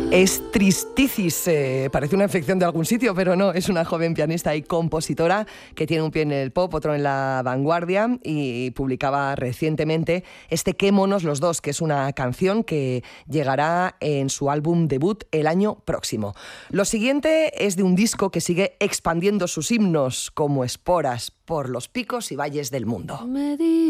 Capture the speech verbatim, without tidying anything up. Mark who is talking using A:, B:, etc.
A: Es Tristicis, eh, parece una infección de algún sitio, pero no, es una joven pianista y compositora que tiene un pie en el pop, otro en la vanguardia, y publicaba recientemente este Quémonos los dos, que es una canción que llegará en su álbum debut el año próximo. Lo siguiente es de un disco que sigue expandiendo sus himnos como esporas por los picos y valles del mundo.